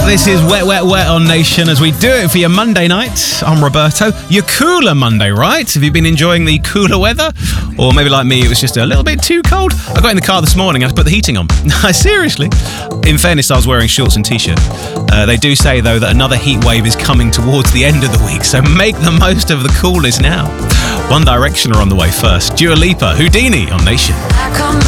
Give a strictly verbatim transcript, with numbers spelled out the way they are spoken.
This is Wet, Wet, Wet on Nation as we do it for your Monday night. I'm Roberto. Your cooler Monday, right? Have you been enjoying the cooler weather? Or maybe like me, it was just a little bit too cold? I got in the car this morning and I put the heating on. Seriously. In fairness, I was wearing shorts and t-shirt. Uh, they do say, though, that another heat wave is coming towards the end of the week, so make the most of the coolness now. One Direction are on the way first. Dua Lipa, Houdini on Nation. I come